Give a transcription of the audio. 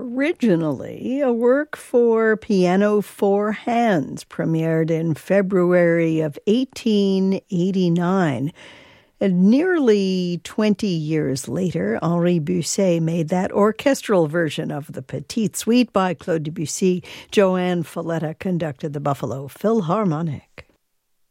originally a work for piano four hands, premiered in February of 1889. And nearly 20 years later, Henri Busset made that orchestral version of the Petite Suite by Claude Debussy. Joanne Folletta conducted the Buffalo Philharmonic.